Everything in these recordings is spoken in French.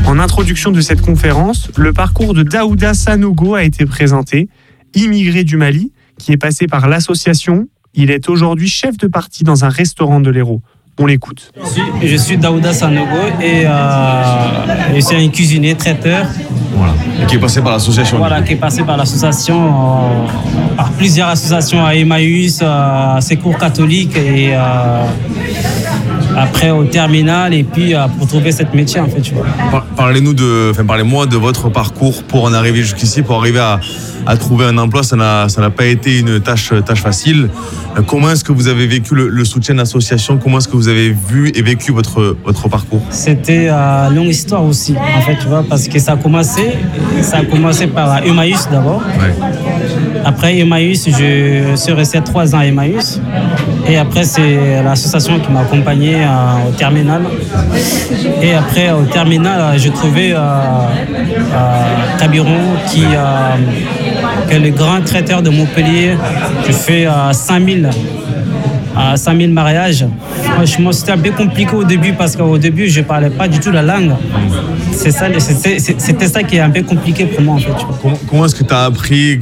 En introduction de cette conférence, le parcours de Daouda Sanogo a été présenté. Immigré du Mali, qui est passé par l'association, il est aujourd'hui chef de partie dans un restaurant de l'Hérault. On l'écoute. Je suis Daouda Sanogo et je suis un cuisinier traiteur. Voilà. Et qui est passé par l'association. Voilà, qui est passé par l'association, par plusieurs associations, à Emmaüs, à Secours catholique et après au terminal et puis pour trouver cette métier en fait. Tu vois. Parlez-moi de votre parcours pour en arriver jusqu'ici, pour arriver à trouver un emploi. Ça n'a pas été une tâche facile. Comment est-ce que vous avez vécu le soutien de l'association? Comment est-ce que vous avez vu et vécu votre parcours? C'était une longue histoire aussi, en fait, tu vois, parce que ça a commencé par Emmaüs d'abord. Ouais. Après Emmaüs, je suis resté 3 ans à Emmaüs. Et après, c'est l'association qui m'a accompagné au terminal. Et après, au terminal, j'ai trouvé Cabiron, qui est le grand traiteur de Montpellier. Je fais 5000 mariages. Franchement, c'était un peu compliqué au début parce qu'au début, je ne parlais pas du tout la langue. C'était ça qui est un peu compliqué pour moi, en fait. Comment est-ce que tu as appris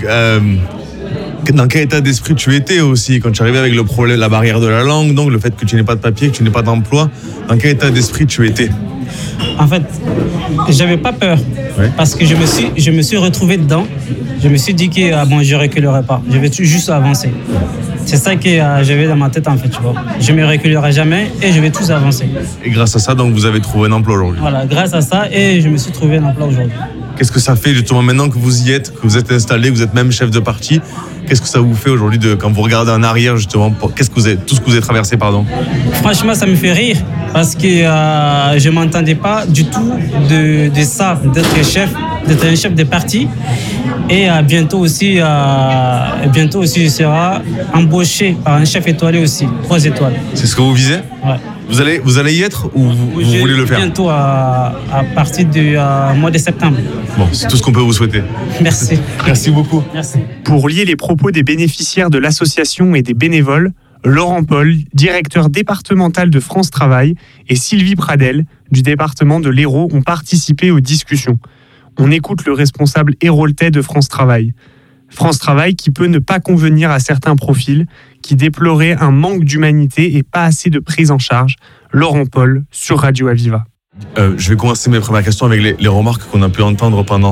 dans quel état d'esprit tu étais aussi quand tu arrivais avec le problème, la barrière de la langue, donc le fait que tu n'aies pas de papier, que tu n'aies pas d'emploi? Dans quel état d'esprit tu étais? En fait, j'avais pas peur, ouais. Parce que je me suis retrouvé dedans. Je me suis dit que je ne reculerai pas. Je vais juste avancer. C'est ça que j'avais dans ma tête, en fait, tu vois. Je ne me reculerai jamais et je vais tous avancer. Et grâce à ça, donc, vous avez trouvé un emploi aujourd'hui? Voilà, grâce à ça, et je me suis trouvé un emploi aujourd'hui. Qu'est-ce que ça fait, justement, maintenant que vous y êtes, que vous êtes installé, que vous êtes même chef de parti? Qu'est-ce que ça vous fait aujourd'hui quand vous regardez en arrière, justement, tout ce que vous avez traversé, pardon? Franchement, ça me fait rire parce que je ne m'entendais pas du tout de ça, d'être un chef de parti. Et bientôt aussi, je serai embauché par un chef étoilé aussi, 3 étoiles. C'est ce que vous visez? Ouais. Vous allez y être ou vous voulez le faire? Bientôt à partir du mois de septembre. Bon, c'est tout ce qu'on peut vous souhaiter. Merci. Merci beaucoup. Merci. Pour lier les propos des bénéficiaires de l'association et des bénévoles, Laurent Paul, directeur départemental de France Travail, et Sylvie Pradel, du département de l'Hérault, ont participé aux discussions. On écoute le responsable héraultais de France Travail. France Travail qui peut ne pas convenir à certains profils, qui déplorait un manque d'humanité et pas assez de prise en charge. Laurent Paul sur Radio Aviva. Je vais commencer mes premières questions avec les remarques qu'on a pu entendre pendant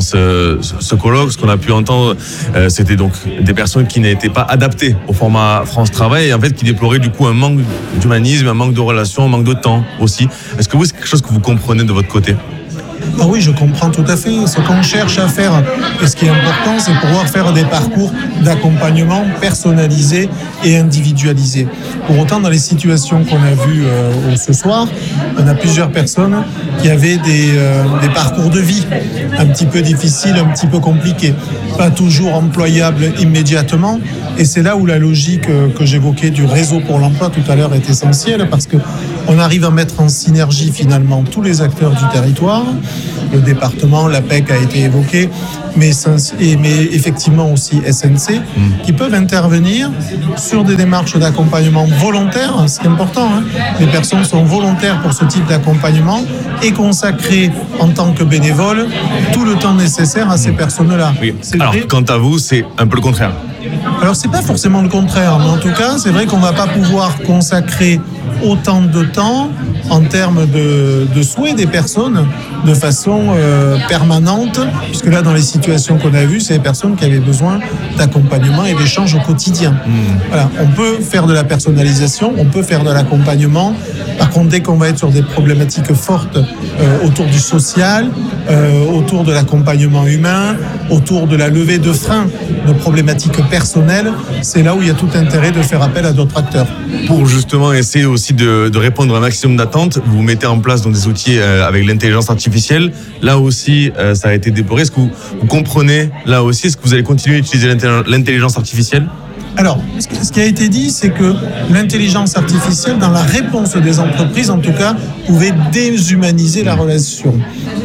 ce colloque. Ce qu'on a pu entendre, c'était donc des personnes qui n'étaient pas adaptées au format France Travail et en fait qui déploraient du coup un manque d'humanisme, un manque de relations, un manque de temps aussi. Est-ce que c'est quelque chose que vous comprenez de votre côté? Ah oui, je comprends tout à fait. Ce qu'on cherche à faire, et ce qui est important, c'est pouvoir faire des parcours d'accompagnement personnalisés et individualisés. Pour autant, dans les situations qu'on a vues ce soir, on a plusieurs personnes qui avaient des parcours de vie un petit peu difficiles, un petit peu compliqués, pas toujours employables immédiatement. Et c'est là où la logique que j'évoquais du réseau pour l'emploi tout à l'heure est essentielle, parce qu'on arrive à mettre en synergie finalement tous les acteurs du territoire. Le département, l'APEC a été évoqué, mais effectivement aussi SNC, qui peuvent intervenir sur des démarches d'accompagnement volontaire. C'est important, hein. Les personnes sont volontaires pour ce type d'accompagnement et consacrer en tant que bénévole tout le temps nécessaire à ces personnes-là. Oui. Alors, quant à vous, c'est un peu le contraire. Alors, c'est pas forcément le contraire, mais en tout cas, c'est vrai qu'on va pas pouvoir consacrer autant de temps en termes de souhaits des personnes de façon permanente, puisque là, dans les situations qu'on a vues, c'est des personnes qui avaient besoin d'accompagnement et d'échanges au quotidien. Voilà, on peut faire de la personnalisation, on peut faire de l'accompagnement. Par contre, dès qu'on va être sur des problématiques fortes autour du social, autour de l'accompagnement humain, autour de la levée de freins, de problématiques personnelles, c'est là où il y a tout intérêt de faire appel à d'autres acteurs. Pour justement essayer aussi de répondre à un maximum d'attentes, vous mettez en place donc, des outils avec l'intelligence artificielle. Là aussi, ça a été déploré. Est-ce que vous comprenez, là aussi, est-ce que vous allez continuer à utiliser l'intelligence artificielle ? Alors, ce qui a été dit, c'est que l'intelligence artificielle, dans la réponse des entreprises, en tout cas, pouvait déshumaniser la relation.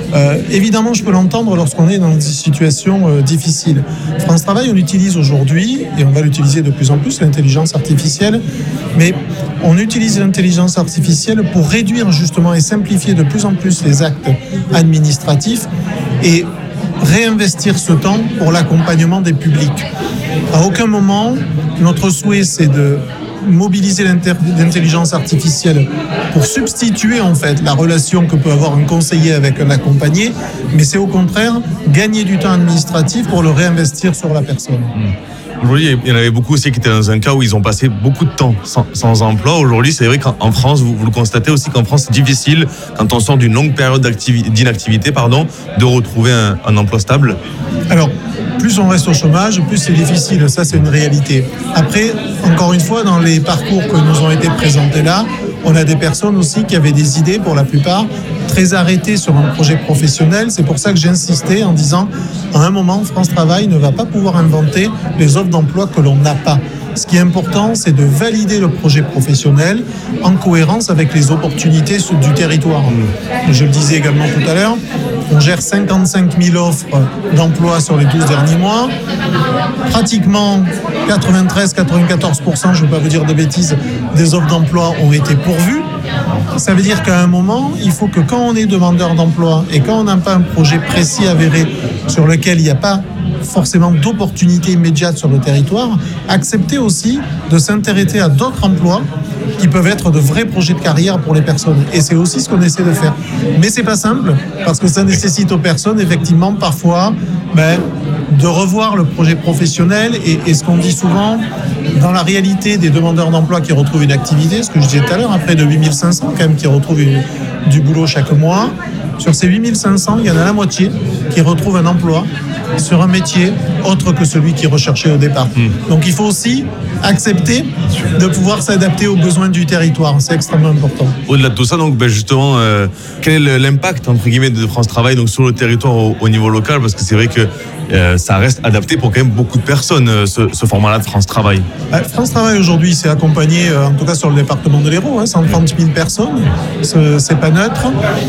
Évidemment, je peux l'entendre lorsqu'on est dans des situations difficiles. France Travail, on utilise aujourd'hui, et on va l'utiliser de plus en plus, l'intelligence artificielle, mais on utilise l'intelligence artificielle pour réduire justement et simplifier de plus en plus les actes administratifs et réinvestir ce temps pour l'accompagnement des publics. À aucun moment, notre souhait, c'est de mobiliser l'intelligence artificielle pour substituer en fait la relation que peut avoir un conseiller avec un accompagné, mais c'est au contraire gagner du temps administratif pour le réinvestir sur la personne. Aujourd'hui, il y en avait beaucoup aussi qui étaient dans un cas où ils ont passé beaucoup de temps sans emploi. Aujourd'hui, c'est vrai qu'en France, vous le constatez aussi qu'en France, c'est difficile, quand on sort d'une longue période d'inactivité, de retrouver un emploi stable. Alors, plus on reste au chômage, plus c'est difficile. Ça, c'est une réalité. Après, encore une fois, dans les parcours que nous ont été présentés là, on a des personnes aussi qui avaient des idées, pour la plupart, très arrêtées sur un projet professionnel. C'est pour ça que j'ai insisté en disant, à un moment, France Travail ne va pas pouvoir inventer les offres d'emploi que l'on n'a pas. Ce qui est important, c'est de valider le projet professionnel en cohérence avec les opportunités du territoire. Je le disais également tout à l'heure, on gère 55 000 offres d'emploi sur les 12 derniers mois. Pratiquement 93-94%, je ne vais pas vous dire de bêtises, des offres d'emploi ont été pourvues. Ça veut dire qu'à un moment, il faut que quand on est demandeur d'emploi et quand on n'a pas un projet précis avéré sur lequel il n'y a pas forcément d'opportunités immédiates sur le territoire, accepter aussi de s'intéresser à d'autres emplois qui peuvent être de vrais projets de carrière pour les personnes. Et c'est aussi ce qu'on essaie de faire. Mais c'est pas simple, parce que ça nécessite aux personnes, effectivement, parfois, de revoir le projet professionnel et ce qu'on dit souvent, dans la réalité des demandeurs d'emploi qui retrouvent une activité, ce que je disais tout à l'heure, près de 8500 quand même qui retrouvent du boulot chaque mois. Sur ces 8500, il y en a la moitié qui retrouvent un emploi sur un métier autre que celui qui recherchait au départ. Donc il faut aussi accepter de pouvoir s'adapter aux besoins du territoire. C'est extrêmement important. Au-delà de tout ça, donc, justement, quel est l'impact entre guillemets de France Travail donc, sur le territoire au niveau local? Parce que c'est vrai que ça reste adapté pour quand même beaucoup de personnes, ce format-là de France Travail. France Travail aujourd'hui, c'est accompagné, en tout cas sur le département de l'Hérault, 130 000 personnes, c'est pas neutre.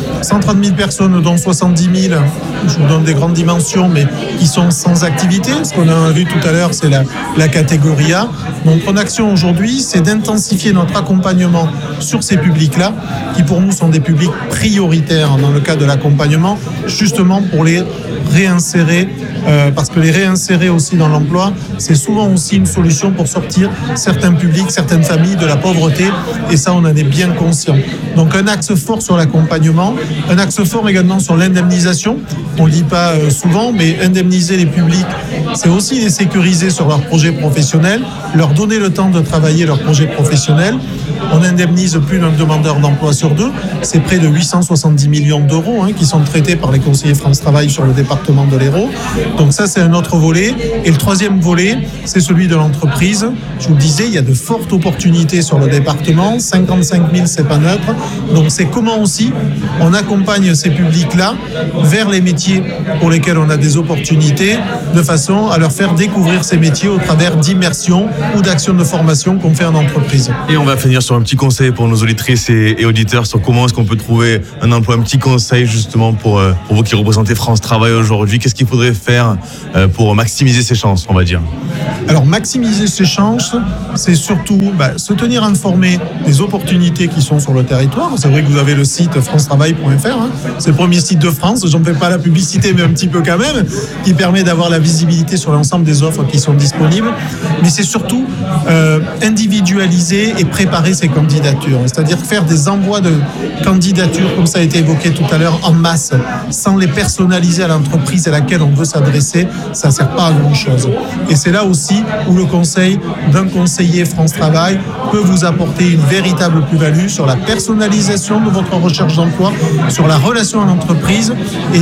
130 000 personnes, dont 70 000, je vous donne des grandes dimensions, mais qui sont sans activité. Ce qu'on a vu tout à l'heure, c'est la catégorie A. Donc, notre action aujourd'hui, c'est d'intensifier notre accompagnement sur ces publics-là, qui pour nous sont des publics prioritaires dans le cadre de l'accompagnement, justement pour les réinsérer, parce que les réinsérer aussi dans l'emploi, c'est souvent aussi une solution pour sortir certains publics, certaines familles de la pauvreté, et ça, on en est bien conscient. Donc, un axe fort sur l'accompagnement, un axe fort également sur l'indemnisation. On ne le dit pas souvent, mais indemniser les publics, c'est aussi les sécuriser sur leur projet professionnel, leur donner le temps de travailler leur projet professionnel. On indemnise plus d'un demandeur d'emploi sur deux. C'est près de 870 millions d'euros qui sont traités par les conseillers France Travail sur le département de l'Hérault. Donc ça, c'est un autre volet. Et le troisième volet, c'est celui de l'entreprise. Je vous le disais, il y a de fortes opportunités sur le département. 55 000, c'est pas neutre. Donc c'est comment aussi on accompagne ces publics-là vers les métiers pour lesquels on a des opportunités, de façon à leur faire découvrir ces métiers au travers d'immersion ou d'actions de formation qu'on fait en entreprise. Et on va finir sur un petit conseil pour nos auditrices et auditeurs sur comment est-ce qu'on peut trouver un emploi, un petit conseil justement pour vous qui représentez France Travail aujourd'hui. Qu'est-ce qu'il faudrait faire pour maximiser ses chances, on va dire? Alors, maximiser ses chances, c'est surtout se tenir informé des opportunités qui sont sur le territoire. C'est vrai que vous avez le site francetravail.fr, c'est le premier site de France, j'en fais pas la publicité, mais un petit peu quand même, qui permet d'avoir la visibilité sur l'ensemble des offres qui sont disponibles. Mais c'est surtout individualiser et préparer ses candidatures, c'est-à-dire faire des envois de candidatures, comme ça a été évoqué tout à l'heure, en masse, sans les personnaliser à l'entreprise à laquelle on veut s'adresser, ça ne sert pas à grand-chose. Et c'est là aussi où le conseil d'un conseiller France Travail peut vous apporter une véritable plus-value sur la personnalisation de votre recherche d'emploi, sur la relation à l'entreprise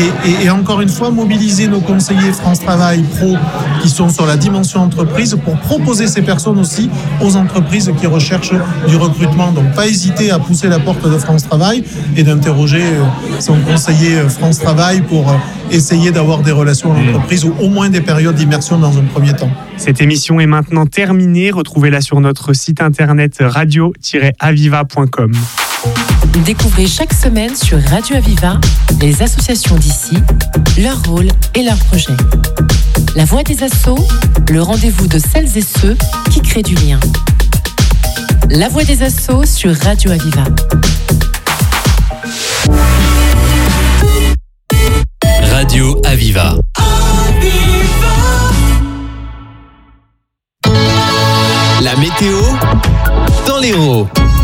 et encore une fois, mobiliser nos conseillers France Travail Pro qui sont sur la dimension entreprise pour proposer ces personnes aussi aux entreprises qui recherchent du recrutement. Donc, pas hésiter à pousser la porte de France Travail et d'interroger son conseiller France Travail pour essayer d'avoir des relations à l'entreprise ou au moins des périodes d'immersion dans un premier temps. Cette émission est maintenant terminée. Retrouvez-la sur notre site internet radio-aviva.com. Découvrez chaque semaine sur Radio Aviva les associations d'ici, leur rôle et leurs projets. La Voix des Assos, le rendez-vous de celles et ceux qui créent du lien. La Voix des Assos sur Radio Aviva. Radio Aviva. La météo dans l'Hérault.